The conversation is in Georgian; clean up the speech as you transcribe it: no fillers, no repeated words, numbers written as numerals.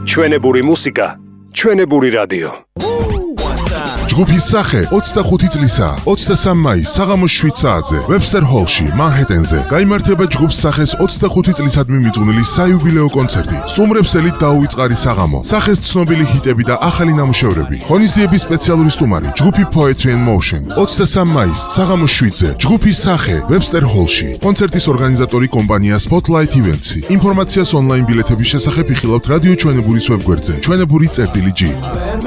ჩვენებური მუსიკა, ჩვენებური რადიო. ჯგუფის სახე 25 წლისა 23 მაისს საღამოს 7 საათზე ვებსტერ ჰოლში, მანჰეტენზე გაიმართება ჯგუფს სახეს 25 წლისადმი მიძღვნილი საიუბილეო კონცერტი. სტუმრებსელით დაუვიწყარი საღამო, სახეს ცნობილი ჰიტები და ახალი ნამუშევრები. ღონისძიების სპეციალური სტუმარი ჯგუფი Poetry and Motion. 23 მაისს საღამოს 7-ზე ჯგუფის სახე ვებსტერ ჰოლში. კონცერტის ორგანიზატორი კომპანია Spotlight Events. ინფორმაციას ონლაინ ბილეთების შესახებ იხილავთ რადიო ჩვენებურის ვებგვერდზე. ჩვენებური.gi